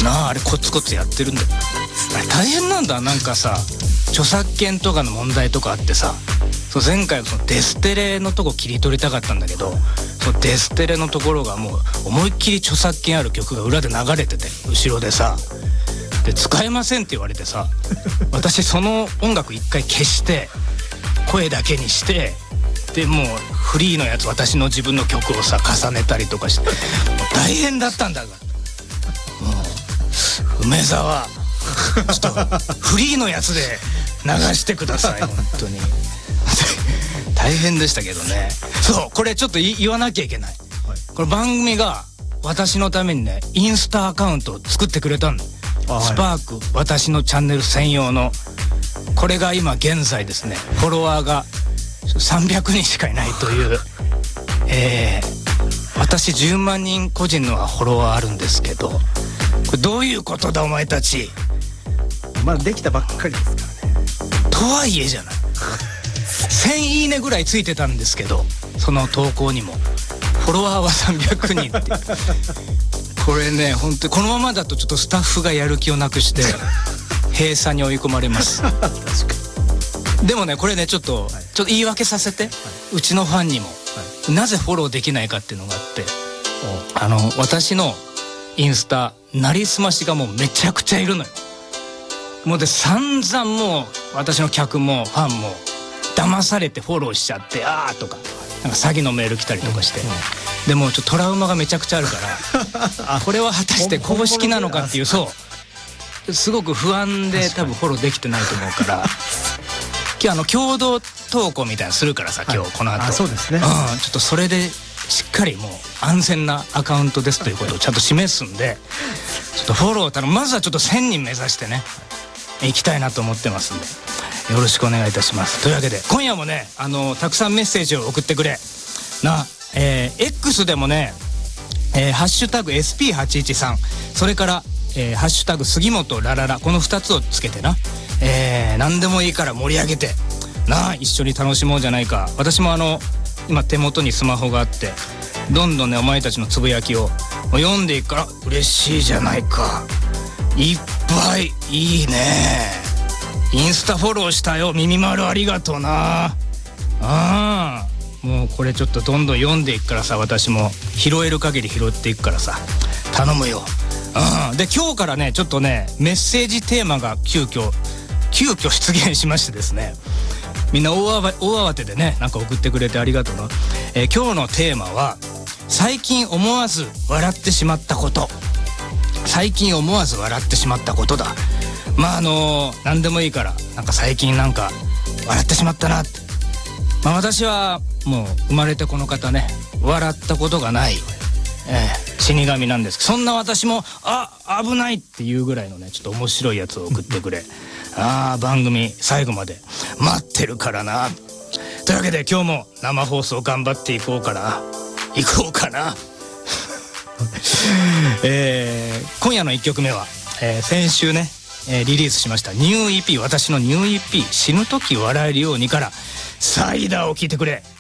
なあ、あれコツコツやってるんだよ。あれ大変なんだ。なんかさ、著作権とかの問題とかあってさ、そう前回そのデステレのとこ切り取りたかったんだけど、そのデステレのところがもう思いっきり著作権ある曲が裏で流れてて、後ろでさ、で使えませんって言われてさ、私その音楽一回消して声だけにして、でもうフリーのやつ、私の自分の曲をさ重ねたりとかして大変だったんだが、もう梅沢ちょっとフリーのやつで流してください本当に大変でしたけどね。そう、これちょっと言わなきゃいけない、これ番組が私のためにねインスタアカウントを作ってくれたんだ。スパーク、私のチャンネル専用の。これが今現在ですね、フォロワーが300人しかいないという、私10万人個人のフォロワーあるんですけど、これどういうことだお前たち。 まだできたばっかりですからね。 とはいえじゃない1000いいねぐらいついてたんですけど、その投稿にもフォロワーは300人ってこれね、本当にこのままだとちょっとスタッフがやる気をなくして閉鎖に追い込まれます確かに。でもね、これねちょっと言い訳させて、うちのファンにも、なぜフォローできないかっていうのがあって、私のインスタなりすましがもうめちゃくちゃいるのよ。もうで散々もう私の客もファンも騙されてフォローしちゃって、あーとかなんか詐欺のメール来たりとかして、でもちょっとトラウマがめちゃくちゃあるからこれは果たして公式なのかっていう、そうすごく不安で多分フォローできてないと思うから今日共同投稿みたいなのするからさ、今日この後、 そうですね、 ちょっとそれでしっかりもう安全なアカウントですということをちゃんと示すんで、ちょっとフォローまずはちょっと1000人目指してね行きたいなと思ってますんで、よろしくお願いいたします。というわけで今夜もねたくさんメッセージを送ってくれな、X でもね、ハッシュタグ SP813、 それから、ハッシュタグ杉本ラララ、この2つをつけてな、何でもいいから盛り上げてな、一緒に楽しもうじゃないか。私も今手元にスマホがあって、どんどんねお前たちのつぶやきを読んでいくから嬉しいじゃないか。いっぱいいいね。インスタフォローしたよ、耳丸ありがとうな。もうこれちょっとどんどん読んでいくからさ、私も拾える限り拾っていくからさ、頼むよ。で今日からねちょっとねメッセージテーマが急遽出現しましてですね、みんな大慌てでねなんか送ってくれてありがとうな。今日のテーマは最近思わず笑ってしまったこと。最近思わず笑ってしまったことだ。まあ何でもいいから、なんか最近なんか笑ってしまったなって。私はもう生まれてこの方ね笑ったことがない、死神なんですけど、そんな私も危ないっていうぐらいのねちょっと面白いやつを送ってくれ番組最後まで待ってるからな。というわけで今日も生放送頑張っていこうかな今夜の1曲目は、先週ね、リリースしましたニュー EP、 私のニュー EP 死ぬ時笑えるようにからサイダーを聴いてくれ。